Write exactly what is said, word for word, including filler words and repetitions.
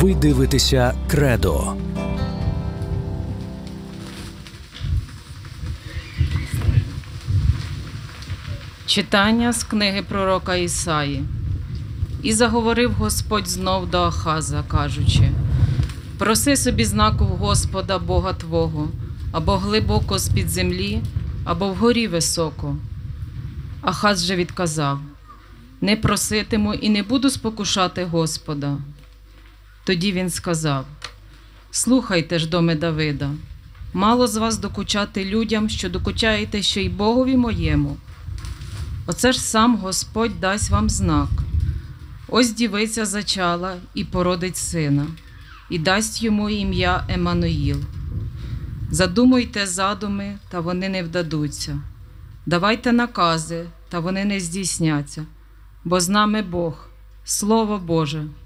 Ви дивитеся «Кредо». Читання з книги пророка Ісаї. «І заговорив Господь знов до Ахаза, кажучи: проси собі знаку в Господа Бога твого, або глибоко з-під землі, або вгорі високо». Ахаз же відказав: не проситиму і не буду спокушати Господа. Тоді він сказав: слухайте ж, доме Давида, мало з вас докучати людям, що докучаєте ще й Богові моєму. Оце ж сам Господь дасть вам знак. Ось дівиця зачала і породить сина, і дасть йому ім'я Еммануїл. Задумуйте задуми, та вони не вдадуться. Давайте накази, та вони не здійсняться. Бо з нами Бог, Слово Боже,